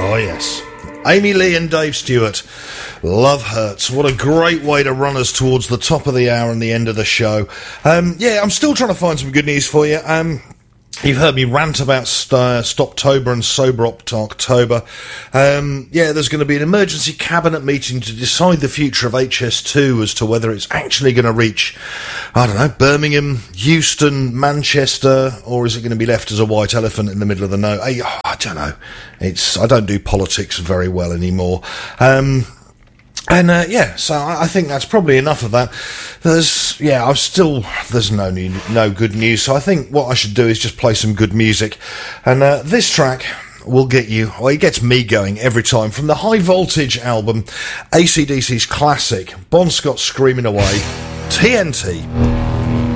Oh, yes. Amy Lee and Dave Stewart. Love Hurts. What a great way to run us towards the top of the hour and the end of the show. I'm still trying to find some good news for you. You've heard me rant about Stoptober and Sober October. There's going to be an emergency cabinet meeting to decide the future of HS2 as to whether it's actually going to reach, I don't know, Birmingham, Euston, Manchester, or is it going to be left as a white elephant in the middle of the night? I don't know. I don't do politics very well anymore. So I think that's probably enough of that. There's no good news. So I think what I should do is just play some good music. And this track will get you, it gets me going every time, from the High Voltage album, AC/DC's classic, Bon Scott Screaming Away, TNT.